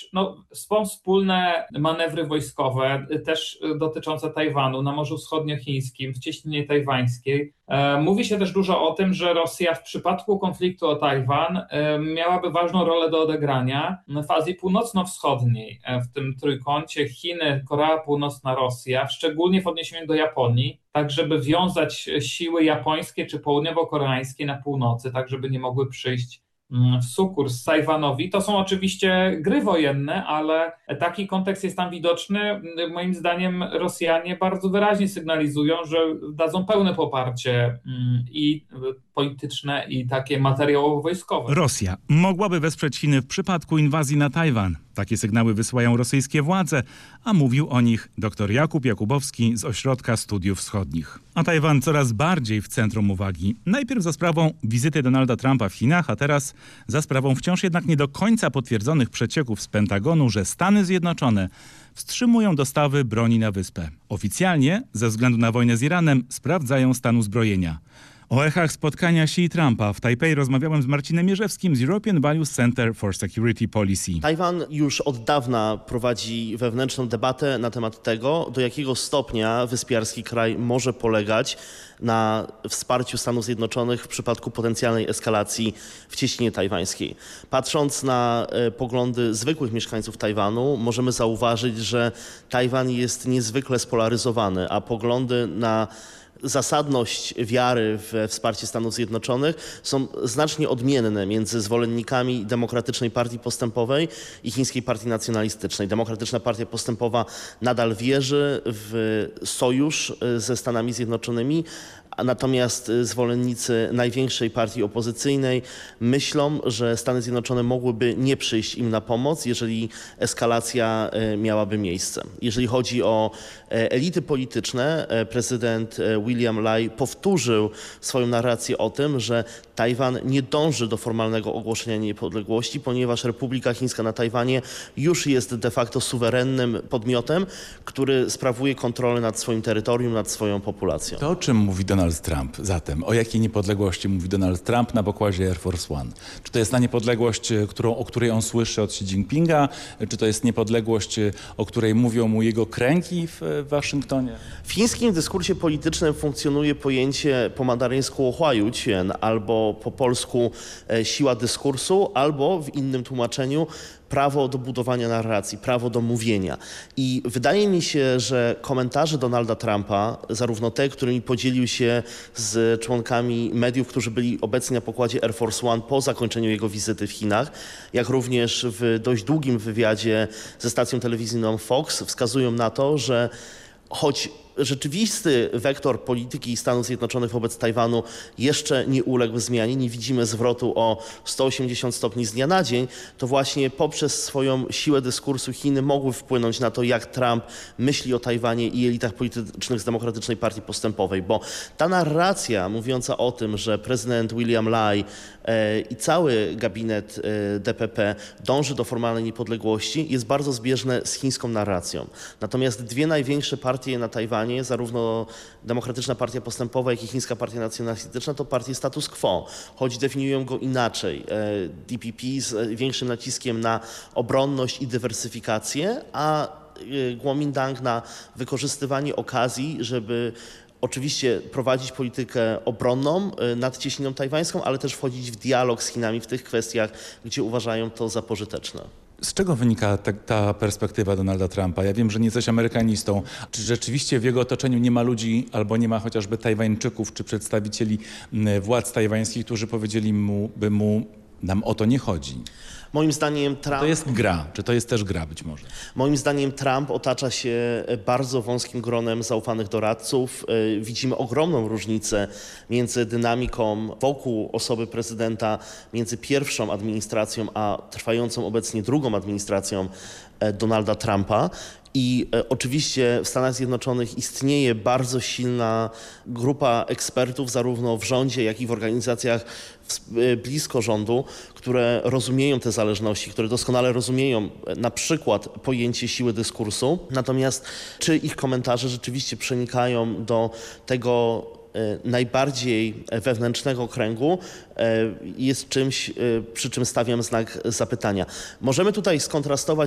są wspólne manewry wojskowe, też dotyczące Tajwanu na Morzu Wschodniochińskim, w cieśninie tajwańskiej. Mówi się też dużo o tym, że Rosja w przypadku konfliktu o Tajwan miałaby ważną rolę do odegrania w Azji Północno-Wschodniej, w tym trójkącie Chiny, Korea Północna, Rosja, szczególnie w odniesieniu do Japonii, tak żeby wiązać siły japońskie czy południowo-koreańskie na północy, tak żeby nie mogły przyjść w sukurs Tajwanowi. To są oczywiście gry wojenne, ale taki kontekst jest tam widoczny. Moim zdaniem Rosjanie bardzo wyraźnie sygnalizują, że dadzą pełne poparcie i polityczne, i takie materiałowo-wojskowe. Rosja mogłaby wesprzeć Chiny w przypadku inwazji na Tajwan. Takie sygnały wysyłają rosyjskie władze, a mówił o nich dr Jakub Jakubowski z Ośrodka Studiów Wschodnich. A Tajwan coraz bardziej w centrum uwagi. Najpierw za sprawą wizyty Donalda Trumpa w Chinach, a teraz za sprawą wciąż jednak nie do końca potwierdzonych przecieków z Pentagonu, że Stany Zjednoczone wstrzymują dostawy broni na wyspę. Oficjalnie, ze względu na wojnę z Iranem, sprawdzają stan uzbrojenia. O echach spotkania Xi i Trumpa w Tajpej rozmawiałem z Marcinem Mierzewskim z European Values Center for Security Policy. Tajwan już od dawna prowadzi wewnętrzną debatę na temat tego, do jakiego stopnia wyspiarski kraj może polegać na wsparciu Stanów Zjednoczonych w przypadku potencjalnej eskalacji w cieśninie tajwańskiej. Patrząc na poglądy zwykłych mieszkańców Tajwanu, możemy zauważyć, że Tajwan jest niezwykle spolaryzowany, a poglądy na zasadność wiary we wsparcie Stanów Zjednoczonych są znacznie odmienne między zwolennikami Demokratycznej Partii Postępowej i Chińskiej Partii Nacjonalistycznej. Demokratyczna Partia Postępowa nadal wierzy w sojusz ze Stanami Zjednoczonymi, natomiast zwolennicy największej partii opozycyjnej myślą, że Stany Zjednoczone mogłyby nie przyjść im na pomoc, jeżeli eskalacja miałaby miejsce. Jeżeli chodzi o elity polityczne, prezydent William Lai powtórzył swoją narrację o tym, że Tajwan nie dąży do formalnego ogłoszenia niepodległości, ponieważ Republika Chińska na Tajwanie już jest de facto suwerennym podmiotem, który sprawuje kontrolę nad swoim terytorium, nad swoją populacją. To o czym mówi Donald Trump zatem? O jakiej niepodległości mówi Donald Trump na pokładzie Air Force One? Czy to jest ta niepodległość, o której on słyszy od Xi Jinpinga? Czy to jest niepodległość, o której mówią mu jego kręgi w Waszyngtonie? W chińskim dyskursie politycznym funkcjonuje pojęcie po mandaryńsku huaiyuqian, albo po polsku siła dyskursu, albo w innym tłumaczeniu prawo do budowania narracji, prawo do mówienia. I wydaje mi się, że komentarze Donalda Trumpa, zarówno te, którymi podzielił się z członkami mediów, którzy byli obecni na pokładzie Air Force One po zakończeniu jego wizyty w Chinach, jak również w dość długim wywiadzie ze stacją telewizyjną Fox, wskazują na to, że choć rzeczywisty wektor polityki Stanów Zjednoczonych wobec Tajwanu jeszcze nie uległ zmianie, nie widzimy zwrotu o 180 stopni z dnia na dzień, to właśnie poprzez swoją siłę dyskursu Chiny mogły wpłynąć na to, jak Trump myśli o Tajwanie i elitach politycznych z Demokratycznej Partii Postępowej, bo ta narracja mówiąca o tym, że prezydent William Lai i cały gabinet DPP dąży do formalnej niepodległości, jest bardzo zbieżne z chińską narracją. Natomiast dwie największe partie na Tajwanie, zarówno Demokratyczna Partia Postępowa, jak i Chińska Partia Nacjonalistyczna, to partie status quo, choć definiują go inaczej. DPP z większym naciskiem na obronność i dywersyfikację, a Kuomintang na wykorzystywanie okazji, żeby oczywiście prowadzić politykę obronną nad cieśniną tajwańską, ale też wchodzić w dialog z Chinami w tych kwestiach, gdzie uważają to za pożyteczne. Z czego wynika ta perspektywa Donalda Trumpa? Ja wiem, że nie jesteś Amerykanistą. Czy rzeczywiście w jego otoczeniu nie ma ludzi albo nie ma chociażby Tajwańczyków czy przedstawicieli władz tajwańskich, którzy powiedzieli mu, nam o to nie chodzi? Moim zdaniem Trump... To jest gra. Czy to jest też gra być może? Moim zdaniem Trump otacza się bardzo wąskim gronem zaufanych doradców. Widzimy ogromną różnicę między dynamiką wokół osoby prezydenta, między pierwszą administracją, a trwającą obecnie drugą administracją Donalda Trumpa. I oczywiście w Stanach Zjednoczonych istnieje bardzo silna grupa ekspertów, zarówno w rządzie, jak i w organizacjach blisko rządu, które rozumieją te zależności, które doskonale rozumieją na przykład pojęcie siły dyskursu. Natomiast czy ich komentarze rzeczywiście przenikają do tego najbardziej wewnętrznego kręgu, jest czymś, przy czym stawiam znak zapytania. Możemy tutaj skontrastować